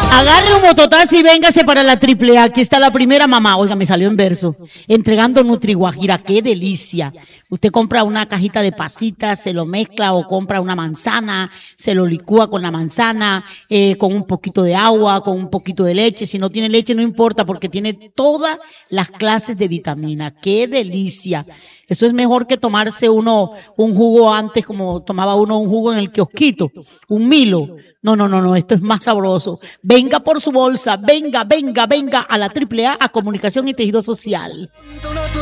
Agarre un mototaxi y véngase para la AAA. Aquí está la primera mamá. Oiga, me salió en verso. Entregando Nutriguajira. ¡Qué delicia! Usted compra una cajita de pasitas, se lo mezcla o compra una manzana, se lo licúa con la manzana, con un poquito de agua, con un poquito de leche. Si no tiene leche no importa porque tiene todas las clases de vitaminas. ¡Qué delicia! Eso es mejor que tomarse uno un jugo antes, como tomaba uno un jugo en el kiosquito, un Milo. No, esto es más sabroso. Venga por su bolsa, venga a la AAA, a Comunicación y Tejido Social.